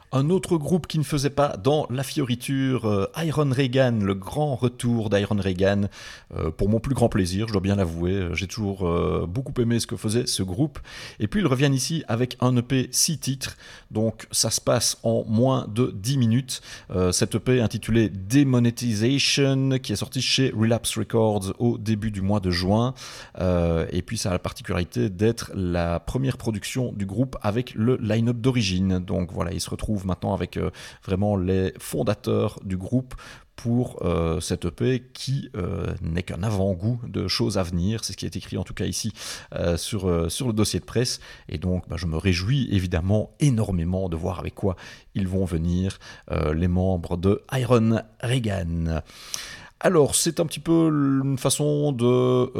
Un autre groupe qui ne faisait pas dans la fioriture, Iron Reagan, le grand retour d'Iron Reagan, pour mon plus grand plaisir, je dois bien l'avouer, j'ai toujours beaucoup aimé ce que faisait ce groupe. Et puis ils reviennent ici avec un EP 6 titres, donc ça se passe en moins de 10 minutes. Cet EP intitulé Demonetization, qui est sorti chez Relapse Records au début du mois de juin, et puis ça a la particularité d'être la première production du groupe avec le line-up d'origine. Donc voilà, ils se retrouvent maintenant avec vraiment les fondateurs du groupe pour cette EP qui n'est qu'un avant-goût de choses à venir. C'est ce qui est écrit en tout cas ici sur le dossier de presse. Et donc je me réjouis évidemment énormément de voir avec quoi ils vont venir, les membres de Iron Reagan. Alors, c'est un petit peu une façon de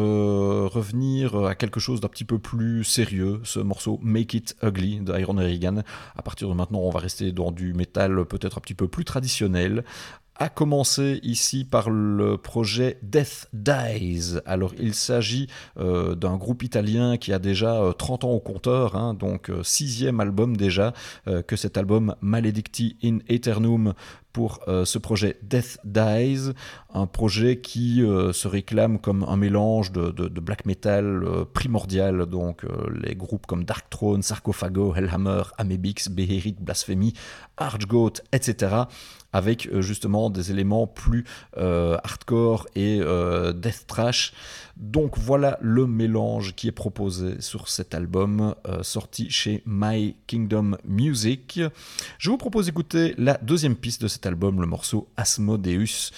revenir à quelque chose d'un petit peu plus sérieux, ce morceau Make It Ugly de Iron Reagan. À partir de maintenant, on va rester dans du métal peut-être un petit peu plus traditionnel. À commencer ici par le projet Death Dies. Alors il s'agit d'un groupe italien qui a déjà 30 ans au compteur, hein, donc 6e album déjà, que cet album Maledicti in Aeternum pour ce projet Death Dies, un projet qui se réclame comme un mélange de black metal primordial, donc les groupes comme Dark Throne, Sarcophago, Hellhammer, Amebix, Beherit, Blasphemy, Archgoat, etc., avec justement des éléments plus hardcore et death thrash. Donc voilà le mélange qui est proposé sur cet album sorti chez My Kingdom Music. Je vous propose d'écouter la deuxième piste de cet album, le morceau Asmodeus.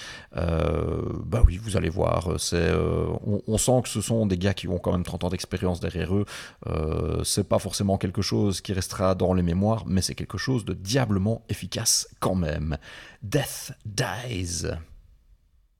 Oui, vous allez voir, on sent que ce sont des gars qui ont quand même 30 ans d'expérience derrière eux. C'est pas forcément quelque chose qui restera dans les mémoires, mais c'est quelque chose de diablement efficace quand même. Death Dies.